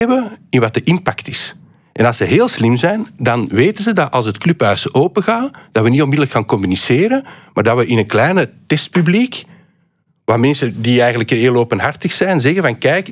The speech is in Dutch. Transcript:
hebben in wat de impact is. En als ze heel slim zijn, dan weten ze dat als het clubhuis open gaat, dat we niet onmiddellijk gaan communiceren, maar dat we in een kleine testpubliek, waar mensen die eigenlijk heel openhartig zijn, zeggen van kijk,